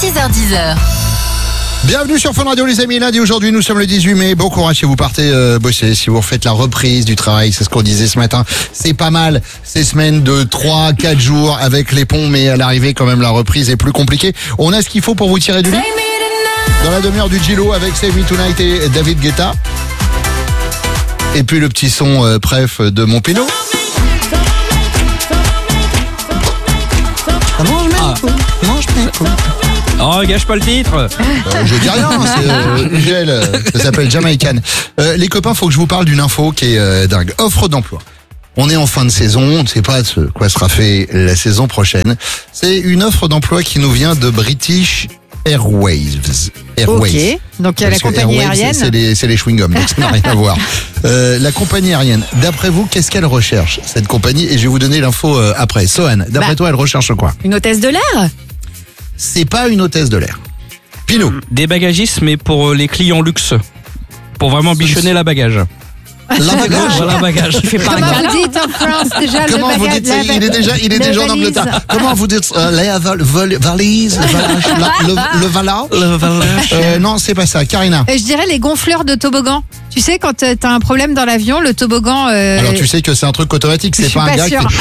6h10. Bienvenue sur Fun Radio les amis, lundi aujourd'hui nous sommes le 18 mai, bon courage si vous partez bosser, si vous refaites la reprise du travail, c'est ce qu'on disait ce matin, c'est pas mal ces semaines de 3-4 jours avec les ponts, mais à l'arrivée quand même la reprise est plus compliquée. On a ce qu'il faut pour vous tirer du lit dans la demi-heure du Gilo avec Save Me Tonight et David Guetta. Et puis le petit son préf de mon Pinot. Oh, gâche pas le titre. Je dis rien, c'est Ugel, ça s'appelle Jamaican. Les copains, faut que je vous parle d'une info qui est dingue. Offre d'emploi. On est en fin de saison, on ne sait pas de quoi sera fait la saison prochaine. C'est une offre d'emploi qui nous vient de British Airways. Ok, donc la compagnie aérienne. C'est les chewing-gums, donc ça n'a rien à voir. La compagnie aérienne, d'après vous, qu'est-ce qu'elle recherche, cette compagnie? Et je vais vous donner l'info après. Sohan, d'après toi, elle recherche quoi? Une hôtesse de l'air? C'est pas une hôtesse de l'air. Pinot. Des bagagistes, mais pour les clients luxe. Pour vraiment bichonner la bagage. La bagage. La bagage. Comment vous dites en France déjà? Comment le vous bagage, dites il est déjà en valise. Angleterre. Comment vous dites la valise, le vala? Non, c'est pas ça. Karina. Je dirais les gonfleurs de toboggan. Tu sais, quand t'as un problème dans l'avion, le toboggan... Alors tu sais que c'est un truc automatique, c'est je suis pas un gars sûre.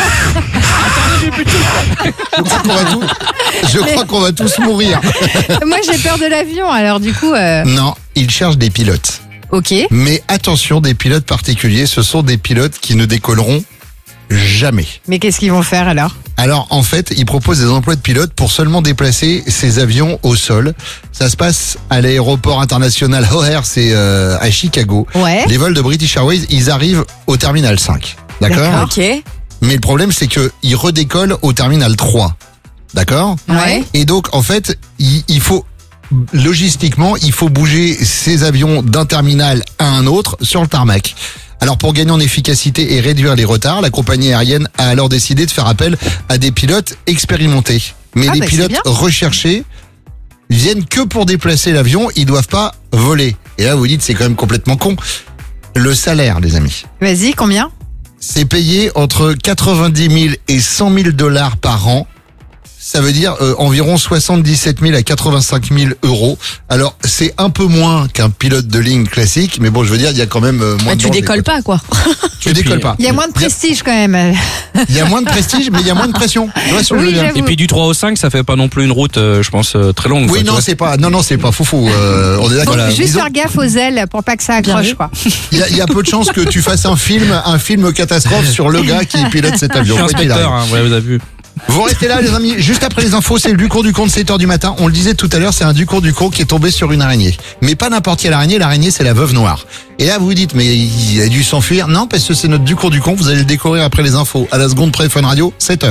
Je crois qu'on va tous mourir. Moi, j'ai peur de l'avion, alors du coup... Non, ils cherchent des pilotes. Ok. Mais attention, des pilotes particuliers, ce sont des pilotes qui ne décolleront jamais. Mais qu'est-ce qu'ils vont faire alors? Alors en fait, ils proposent des emplois de pilotes pour seulement déplacer ces avions au sol. Ça se passe à l'aéroport international O'Hare, c'est à Chicago. Ouais. Les vols de British Airways, ils arrivent au terminal 5. D'accord. Ok. Mais le problème, c'est qu'ils redécollent au terminal 3. D'accord. Ouais. Et donc, en fait, il faut... Logistiquement, il faut bouger ces avions d'un terminal à un autre sur le tarmac. Alors pour gagner en efficacité et réduire les retards, la compagnie aérienne a alors décidé de faire appel à des pilotes expérimentés. Mais les pilotes recherchés viennent que pour déplacer l'avion, ils doivent pas voler. Et là vous dites c'est quand même complètement con. Le salaire les amis. Vas-y, combien? C'est payé entre 90 000 et 100 000 $ par an. Ça veut dire environ 77 000 à 85 000 euros. Alors, c'est un peu moins qu'un pilote de ligne classique, mais bon, je veux dire, il y a quand même moins de tu danger, décolles pas, quoi. Tu décolles pas. Il y a moins de prestige quand même. Il y a moins de prestige, mais il y a moins de pression. Tu vois ce que je veux dire? j'avoue. Et puis du 3 au 5, ça fait pas non plus une route, je pense, très longue. Oui, quoi, non, tu c'est pas, non, c'est pas foufou. On est d'accord. Voilà. Juste Disons, faire gaffe aux ailes pour pas que ça accroche, quoi. il y a peu de chances que tu fasses un film catastrophe sur le gars qui pilote cet vois. Je avion. suis quoi qu'il inspecteur, arrive. hein, vous avez vu. Vous restez là les amis, juste après les infos, c'est le Ducours du Con de 7h du matin. On le disait tout à l'heure, c'est un Ducours du Con qui est tombé sur une araignée. Mais pas n'importe quelle araignée, l'araignée c'est la veuve noire. Et là vous vous dites, mais il a dû s'enfuir. Non, parce que c'est notre Ducours du Con, vous allez le découvrir après les infos. À la seconde près, Fun Radio, 7h.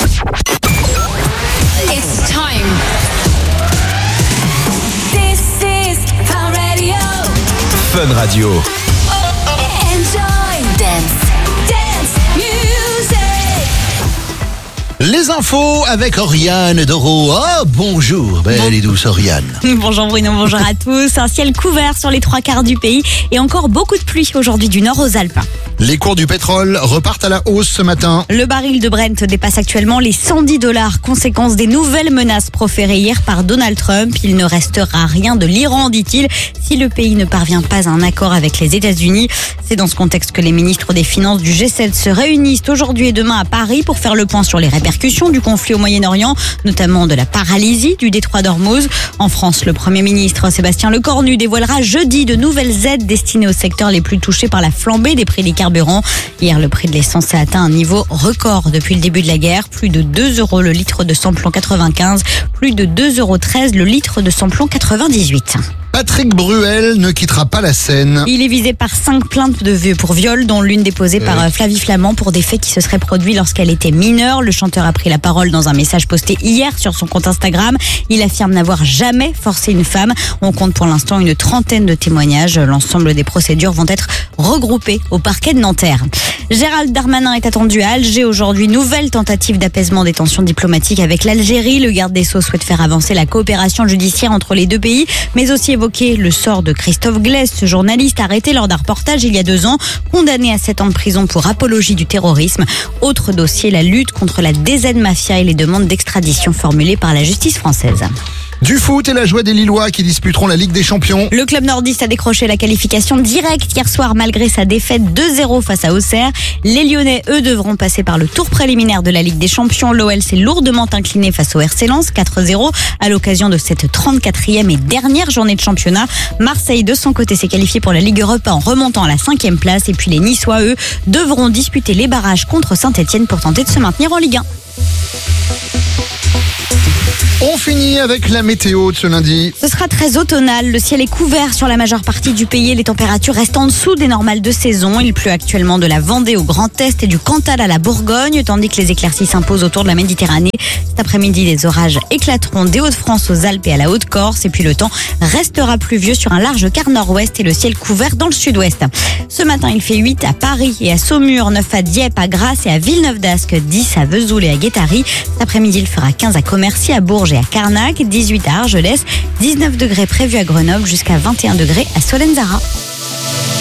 It's time. This is Fun Radio. Fun Radio. Enjoy. Dance music. Les infos avec Oriane Doro. Oh, bonjour, belle et douce Oriane. Bonjour Bruno, bonjour à tous. Un ciel couvert sur les 3/4 du pays et encore beaucoup de pluie aujourd'hui du nord aux Alpes. Les cours du pétrole repartent à la hausse ce matin. Le baril de Brent dépasse actuellement les $110, conséquence des nouvelles menaces proférées hier par Donald Trump. Il ne restera rien de l'Iran, dit-il, si le pays ne parvient pas à un accord avec les États-Unis. C'est dans ce contexte que les ministres des Finances du G7 se réunissent aujourd'hui et demain à Paris pour faire le point sur les répercussions du conflit au Moyen-Orient, notamment de la paralysie du détroit d'Ormuz. En France, le Premier ministre Sébastien Lecornu dévoilera jeudi de nouvelles aides destinées aux secteurs les plus touchés par la flambée des prix des carburants. Hier, le prix de l'essence a atteint un niveau record depuis le début de la guerre. Plus de 2 € le litre de samplon 95, plus de 2,13 € le litre de samplon 98. Patrick Bruel ne quittera pas la scène. Il est visé par 5 plaintes pour viol, dont l'une déposée par Flavie Flamand pour des faits qui se seraient produits lorsqu'elle était mineure. Le chanteur a pris la parole dans un message posté hier sur son compte Instagram. Il affirme n'avoir jamais forcé une femme. On compte pour l'instant une 30aine de témoignages. L'ensemble des procédures vont être regroupées au parquet de Nanterre. Gérald Darmanin est attendu à Alger aujourd'hui. Nouvelle tentative d'apaisement des tensions diplomatiques avec l'Algérie. Le garde des Sceaux souhaite faire avancer la coopération judiciaire entre les deux pays, mais aussi évoquer le sort de Christophe Glaise, ce journaliste arrêté lors d'un reportage il y a 2 ans, condamné à 7 ans de prison pour apologie du terrorisme. Autre dossier, la lutte contre la DZ Mafia et les demandes d'extradition formulées par la justice française. Du foot et la joie des Lillois qui disputeront la Ligue des Champions. Le club nordiste a décroché la qualification directe hier soir malgré sa défaite 2-0 face à Auxerre. Les Lyonnais, eux, devront passer par le tour préliminaire de la Ligue des Champions. L'OL s'est lourdement incliné face au RC Lens 4-0 à l'occasion de cette 34e et dernière journée de championnat. Marseille, de son côté, s'est qualifié pour la Ligue Europa en remontant à la 5e place. Et puis les Niçois, eux, devront disputer les barrages contre Saint-Etienne pour tenter de se maintenir en Ligue 1. On finit avec la météo de ce lundi. Ce sera très automnal. Le ciel est couvert sur la majeure partie du pays. Les températures restent en dessous des normales de saison. Il pleut actuellement de la Vendée au Grand Est et du Cantal à la Bourgogne, tandis que les éclaircies s'imposent autour de la Méditerranée. Cet après-midi, des orages éclateront des Hauts-de-France aux Alpes et à la Haute-Corse. Et puis le temps restera pluvieux sur un large quart nord-ouest et le ciel couvert dans le sud-ouest. Ce matin, il fait 8 à Paris et à Saumur, 9 à Dieppe, à Grasse et à Villeneuve-d'Ascq, 10 à Vesoul et à Guétary. Cet après-midi, il fera 15 à Commercy, à Bourges et à Carnac, 18 à Argelès, 19 degrés prévus à Grenoble jusqu'à 21 degrés à Solenzara.